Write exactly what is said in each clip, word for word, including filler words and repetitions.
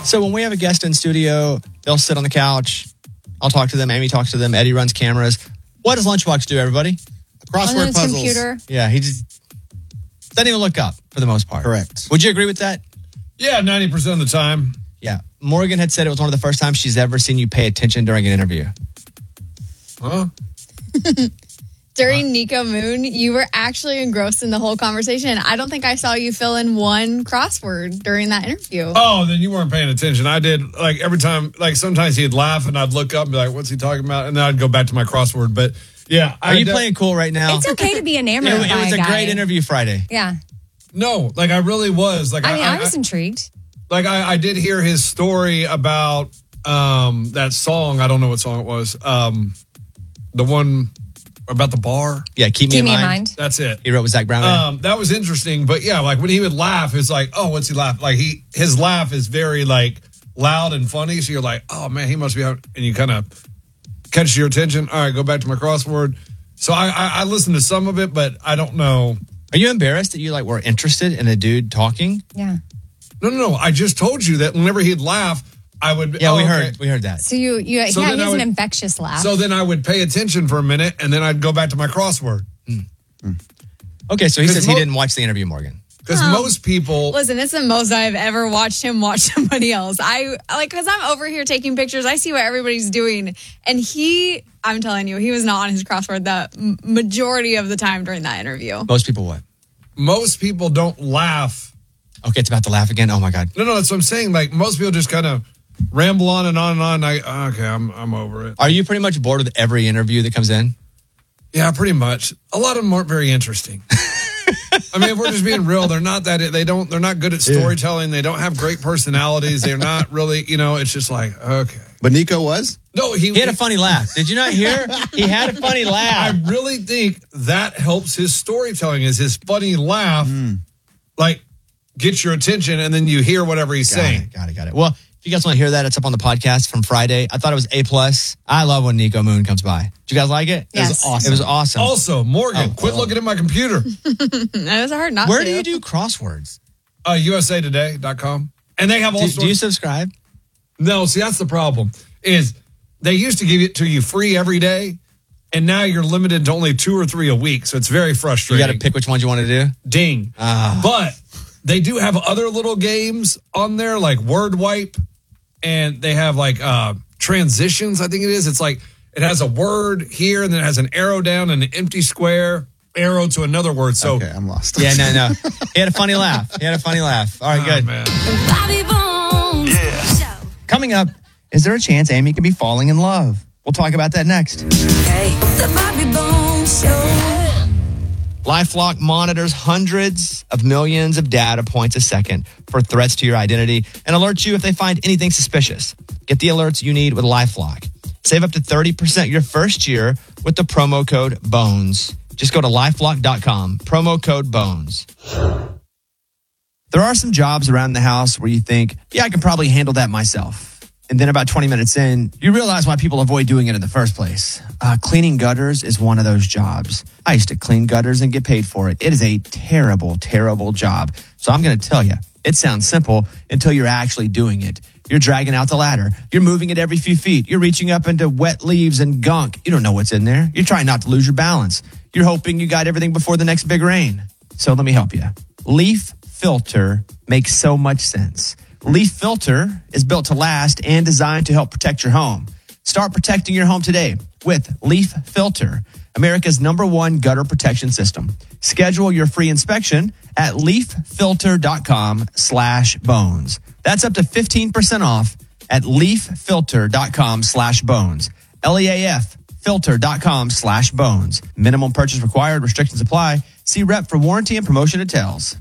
So when we have a guest in studio, they'll sit on the couch. I'll talk to them. Amy talks to them. Eddie runs cameras. What does Lunchbox do, everybody? Crossword puzzles. Computer. Yeah, he just doesn't even look up for the most part. Correct. Would you agree with that? Yeah, ninety percent of the time. Yeah. Morgan had said it was one of the first times she's ever seen you pay attention during an interview. Huh? During Nico Moon, you were actually engrossed in the whole conversation. I don't think I saw you fill in one crossword during that interview. Oh, then you weren't paying attention. I did, like, every time, like, sometimes he'd laugh and I'd look up and be like, what's he talking about? And then I'd go back to my crossword. But, yeah. Are I you de- playing cool right now? It's okay to be enamored It, by it was a a guy. great interview Friday. Yeah. No, like, I really was. Like, I mean, I, I was intrigued. Like, I, I did hear his story about um, that song. I don't know what song it was. Um, the one about the bar. Yeah, Keep Me, Keep in, me mind. in mind. That's it. He wrote with Zach Brown. Um, that was interesting. But, yeah, like, when he would laugh, it's like, oh, what's he laugh? Like, he his laugh is very, like, loud and funny. So you're like, oh, man, he must be out. And you kind of catch your attention. All right, go back to my crossword. So I, I, I listened to some of it, but I don't know. Are you embarrassed that you like were interested in a dude talking? Yeah. No, no, no. I just told you that whenever he'd laugh, I would. Yeah, oh, we okay. heard. We heard that. So you, you So yeah, then he I has would- an infectious laugh. So then I would pay attention for a minute, and then I'd go back to my crossword. Okay, so he 'Cause says mo- he didn't watch the interview, Morgan. Because most people, Listen, it's the most I've ever watched him watch somebody else. I like because I'm over here taking pictures. I see what everybody's doing, and he, I'm telling you, he was not on his crossword the m- majority of the time during that interview. Most people what? most people don't laugh. Okay, it's about to laugh again. Oh my God. No, no, that's what I'm saying. Like most people just kind of ramble on and on and on. I okay, I'm I'm over it. Are you pretty much bored with every interview that comes in? Yeah, pretty much. A lot of them aren't very interesting. I mean, if we're just being real, they're not that. They don't. They're not good at storytelling. They don't have great personalities. They're not really. You know, it's just like okay. But Nico was? No, he, He had a funny laugh. Did you not hear? He had a funny laugh. I really think that helps his storytelling. Is his funny laugh, Mm. like gets your attention, and then you hear whatever he's Got saying. it, got it, got it. Well, if you guys want to hear that, it's up on the podcast from Friday. I thought it was A plus. I love when Nico Moon comes by. Did you guys like it? Yes. It was awesome. It was awesome. Also, Morgan, Oh, quit well. looking at my computer. That was hard not Where to. do you do crosswords? Uh, U S A Today dot com. And they have all Do, sorts. do you subscribe? No, see, that's the problem. Is they used to give it to you free every day, and now you're limited to only two or three a week. So it's very You frustrating. got to pick which ones you want to do. Ding. Ah. But they do have other little games on there, like Word Wipe, and they have like uh, transitions, I think it is. It's like it has a word here, and then it has an arrow down and an empty square, arrow to another word. So, Okay, I'm lost. Yeah, no, no. He had a funny laugh. He had a funny laugh. All right, oh, good. man. Bobby Bones Show. Coming up, is there a chance Amy could be falling in love? We'll talk about that next. Hey, the Bobby Bones Show. LifeLock monitors hundreds of millions of data points a second for threats to your identity and alerts you if they find anything suspicious. Get the alerts you need with LifeLock. Save up to thirty percent your first year with the promo code BONES. Just go to lifelock dot com, promo code BONES. There are some jobs around the house where you think, yeah, I can probably handle that myself. And then about twenty minutes in, you realize why people avoid doing it in the first place. Uh, cleaning gutters is one of those jobs. I used to clean gutters and get paid for it. It is a terrible, terrible job. So I'm going to tell you, it sounds simple until you're actually doing it. You're dragging out the ladder. You're moving it every few feet. You're reaching up into wet leaves and gunk. You don't know what's in there. You're trying not to lose your balance. You're hoping you got everything before the next big rain. So let me help you. Leaf Filter makes so much sense. Leaf Filter is built to last and designed to help protect your home. Start protecting your home today with Leaf Filter, America's number one gutter protection system. Schedule your free inspection at leaffilter.com slash bones. That's up to fifteen percent off at leaffilter.com slash bones. L E A F filter.com slash bones. Minimum purchase required. Restrictions apply. See rep for warranty and promotion details.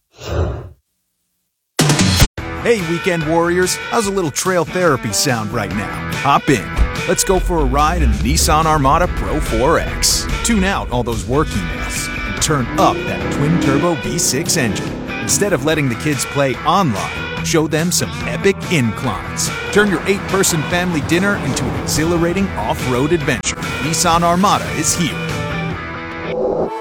Hey, weekend warriors, how's a little trail therapy sound right now? Hop in. Let's go for a ride in the Nissan Armada Pro four X. Tune out all those work emails and turn up that twin-turbo V six engine. Instead of letting the kids play online, show them some epic inclines. Turn your eight-person family dinner into an exhilarating off-road adventure. Nissan Armada is here.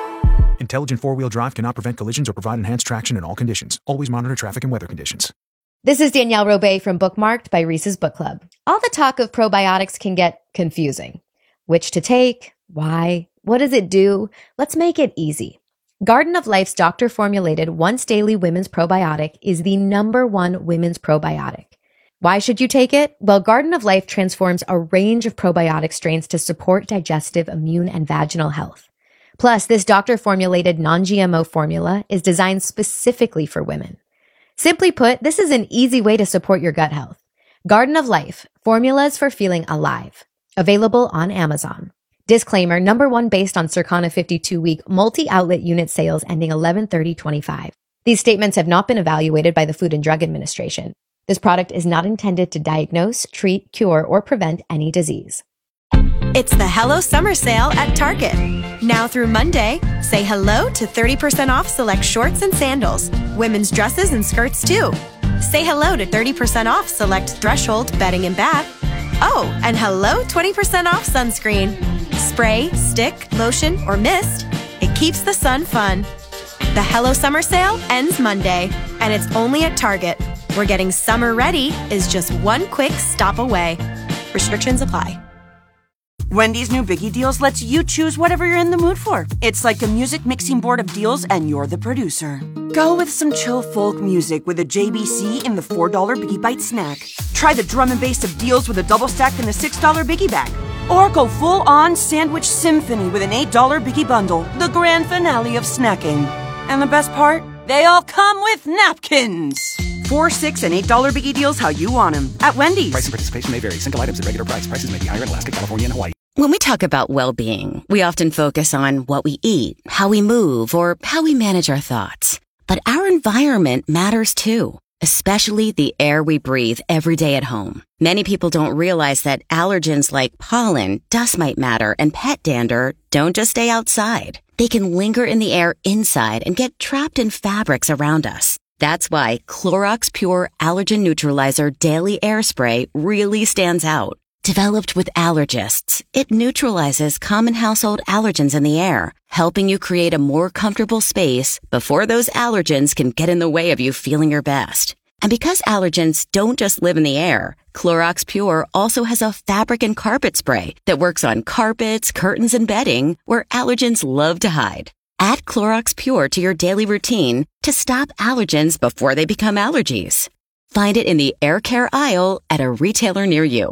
Intelligent four-wheel drive cannot prevent collisions or provide enhanced traction in all conditions. Always monitor traffic and weather conditions. This is Danielle Robay from Bookmarked by Reese's Book Club. All the talk of probiotics can get confusing. Which to take? Why? What does it do? Let's make it easy. Garden of Life's doctor-formulated once-daily women's probiotic is the number one women's probiotic. Why should you take it? Well, Garden of Life transforms a range of probiotic strains to support digestive, immune, and vaginal health. Plus, this doctor-formulated non-G M O formula is designed specifically for women. Simply put, this is an easy way to support your gut health. Garden of Life, formulas for feeling alive. Available on Amazon. Disclaimer, number one based on Circana fifty-two week multi-outlet unit sales ending eleven thirty twenty-five. These statements have not been evaluated by the Food and Drug Administration. This product is not intended to diagnose, treat, cure, or prevent any disease. It's the Hello Summer Sale at Target. Now through Monday, say hello to thirty percent off select shorts and sandals, women's dresses and skirts too. Say hello to thirty percent off select Threshold bedding and bath. Oh, and hello twenty percent off sunscreen. Spray, stick, lotion, or mist, it keeps the sun fun. The Hello Summer Sale ends Monday, and it's only at Target, where getting summer ready is just one quick stop away. Restrictions apply. Wendy's new Biggie Deals lets you choose whatever you're in the mood for. It's like a music mixing board of deals, and you're the producer. Go with some chill folk music with a J B C in the four dollar Biggie Bite snack. Try the drum and bass of deals with a double stack in the six dollar Biggie Bag. Or go full-on sandwich symphony with an eight dollar Biggie Bundle, the grand finale of snacking. And the best part? They all come with napkins. Four, six, and eight dollar Biggie Deals how you want them at Wendy's. Price and participation may vary. Single items at regular price. Prices may be higher in Alaska, California, and Hawaii. When we talk about well-being, we often focus on what we eat, how we move, or how we manage our thoughts. But our environment matters too, especially the air we breathe every day at home. Many people don't realize that allergens like pollen, dust mite matter, and pet dander don't just stay outside. They can linger in the air inside and get trapped in fabrics around us. That's why Clorox Pure Allergen Neutralizer Daily Air Spray really stands out. Developed with allergists, it neutralizes common household allergens in the air, helping you create a more comfortable space before those allergens can get in the way of you feeling your best. And because allergens don't just live in the air, Clorox Pure also has a fabric and carpet spray that works on carpets, curtains, and bedding where allergens love to hide. Add Clorox Pure to your daily routine to stop allergens before they become allergies. Find it in the air care aisle at a retailer near you.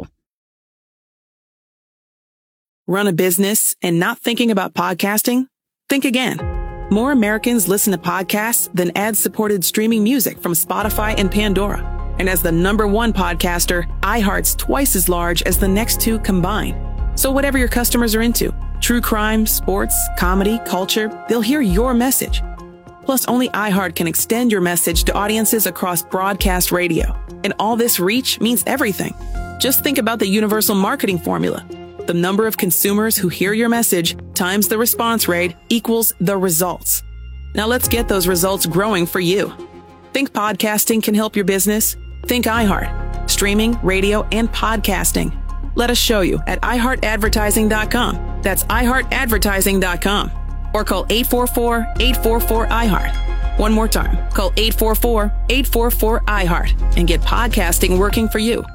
Run a business and not thinking about podcasting? Think again. More Americans listen to podcasts than ad-supported streaming music from Spotify and Pandora. And as the number one podcaster, iHeart's twice as large as the next two combined. So whatever your customers are into, true crime, sports, comedy, culture, they'll hear your message. Plus, only iHeart can extend your message to audiences across broadcast radio. And all this reach means everything. Just think about the universal marketing formula. The number of consumers who hear your message times the response rate equals the results. Now let's get those results growing for you. Think podcasting can help your business? Think iHeart. Streaming, radio, and podcasting. Let us show you at i heart advertising dot com. That's i heart advertising dot com. Or call eight four four, eight four four, I heart. One more time. Call eight four four, eight four four, I heart and get podcasting working for you.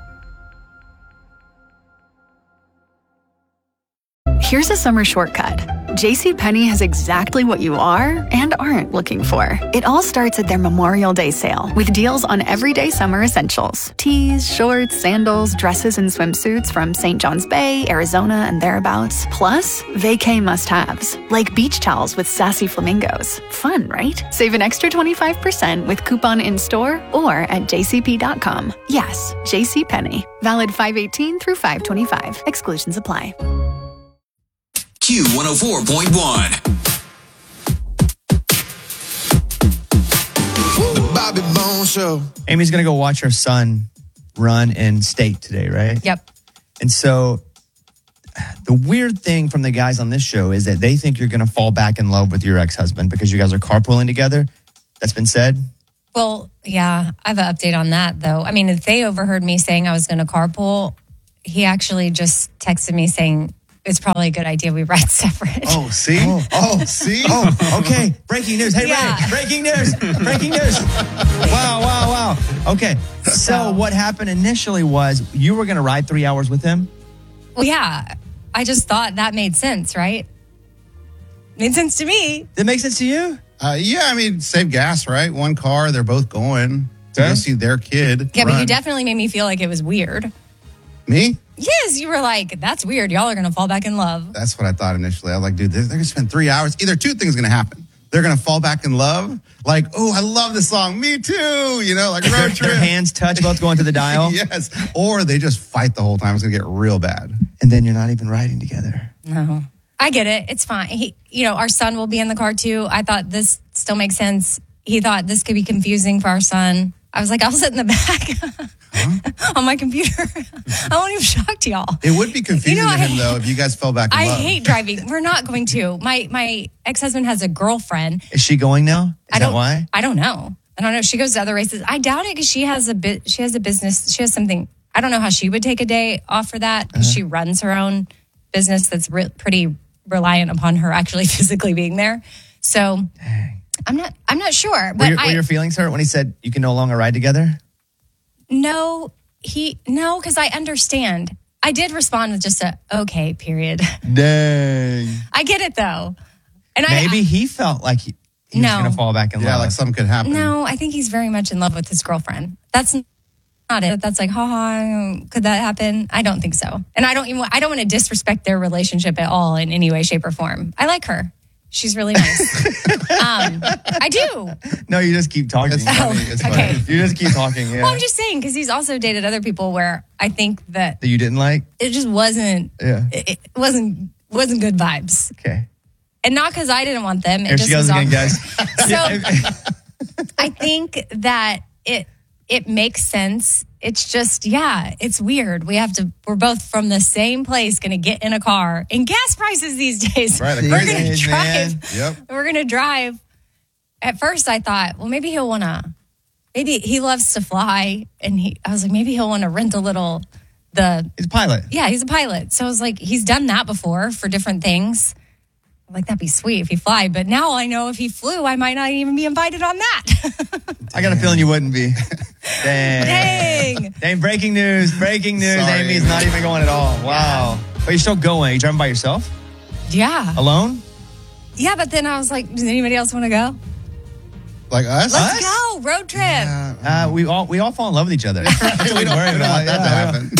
Here's a summer shortcut. JCPenney has exactly what you are and aren't looking for. It all starts at their Memorial Day sale with deals on everyday summer essentials. Tees, shorts, sandals, dresses, and swimsuits from Saint John's Bay, Arizona, and thereabouts. Plus, vacay must-haves, like beach towels with sassy flamingos. Fun, right? Save an extra twenty-five percent with coupon in-store or at j c p dot com. Yes, JCPenney. Valid five eighteen through five twenty-five. Exclusions apply. Q one oh four point one. The Bobby Bone Show. Amy's going to go watch her son run in state today, right? Yep. And so the weird thing from the guys on this show is that they think you're going to fall back in love with your ex-husband because you guys are carpooling together. That's been said. Well, yeah, I have an update on that, though. I mean, if they overheard me saying I was going to carpool, he actually just texted me saying, it's probably a good idea we ride separate. Oh, see? Oh, oh see? Oh, okay. Breaking news. Hey, Yeah. Ray. Breaking news. Breaking news. Wow, wow, wow. Okay. So what happened initially was you were going to ride three hours with him? Well, yeah. I just thought that made sense, right? Made sense to me. That makes sense to you? Uh, yeah, I mean, save gas, right? One car, they're both going to go see their kid. Yeah, but run. you definitely made me feel like it was weird. Me? Yes, you were like, that's weird. Y'all are going to fall back in love. That's what I thought initially. I was like, dude, they're, they're going to spend three hours. Either two things are going to happen. They're going to fall back in love. Like, oh, I love this song. Me too. You know, like Their, road trip. their hands touch, both going to the dial. Yes. Or they just fight the whole time. It's going to get real bad. And then you're not even riding together. No. I get it. It's fine. He, you know, our son will be in the car too. I thought this still makes sense. He thought this could be confusing for our son. I was like, I'll sit in the back huh? on my computer. I won't even shock to y'all. It would be confusing You know, to him, I- though, if you guys fell back in I love. hate driving. We're not going to. My my ex-husband has a girlfriend. Is she going now? Is I that don't, why? I don't know. I don't know. She goes to other races. I doubt it because she has a bit. She has a business. She has something. I don't know how she would take a day off for that because Uh-huh. she runs her own business that's re- pretty reliant upon her actually physically being there. So I'm not. I'm not sure. Were But your, I were your feelings hurt when he said you can no longer ride together? no. He no because I understand. I did respond with just a okay. Period. Dang. I get it though, and Maybe I. he felt like he, he was No. going to fall back in Yeah, love. like something could happen. No, I think he's very much in love with his girlfriend. That's not it. That's like, haha, could that happen? I don't think so. And I don't even, I don't want to disrespect their relationship at all in any way, shape, or form. I like her. She's really nice. um, I do. No, you just keep talking. It's funny. It's funny. Okay. You just keep talking, yeah. Well, I'm just saying, because he's also dated other people where I think that that you didn't like? it just wasn't, Yeah. it, it wasn't, wasn't good vibes. Okay. And not because I didn't want them. It Here just she goes was again, awkward. guys. So I think that it it makes sense. It's just, yeah, it's weird. We have to, we're both from the same place, going to get in a car. And gas prices these days, Right, like we're crazy. going to Jeez, man. drive. Yep. We're going to drive. At first I thought, well, maybe he'll want to, maybe he loves to fly. And he, I was like, maybe he'll want to rent a little, the, He's a pilot. yeah, he's a pilot. So I was like, he's done that before for different things. Like, that'd be sweet if he fly. But now I know if he flew, I might not even be invited on that. I got a feeling you wouldn't be. Dang. Dang. Dang, breaking news. Breaking news. Sorry. Amy's not even going at all. Wow. But you're still going. You driving by yourself? Yeah. Alone? Yeah, but then I was like, does anybody else want to go? Like us? Let's go. Road trip. Uh, we all we all fall in love with each other. we don't, we don't want that to happen.